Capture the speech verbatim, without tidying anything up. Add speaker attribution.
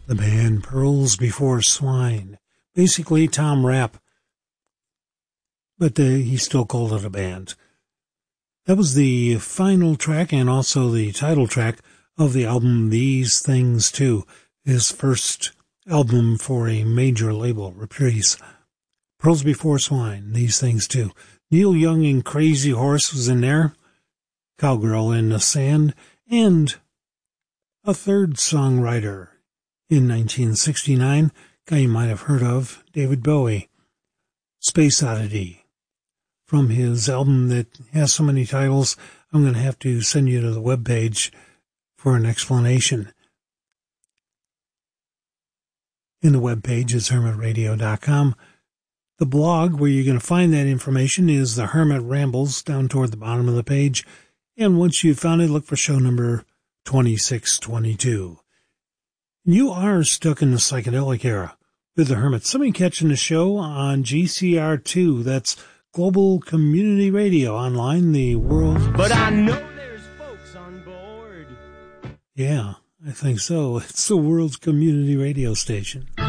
Speaker 1: The band Pearls Before Swine. Basically Tom Rapp, but uh, he still called it a band. That was the final track and also the title track of the album These Things Too, his first album for a major label, Reprise. Pearls Before Swine, These Things Too. Neil Young and Crazy Horse was in there, Cowgirl in the Sand, and a third songwriter in nineteen sixty-nine, guy you might have heard of, David Bowie, Space Oddity. From his album that has so many titles, I'm going to have to send you to the webpage for an explanation. In the webpage is hermit radio dot com. The blog where you're going to find that information is the Hermit Rambles down toward the bottom of the page. And once you've found it, look for show number twenty-six twenty-two. You are stuck in the psychedelic era with the Hermit. Somebody catching the show on G C R two. That's Global Community Radio online, the world.
Speaker 2: But I know there's folks on board.
Speaker 1: Yeah, I think so. It's the world's community radio station.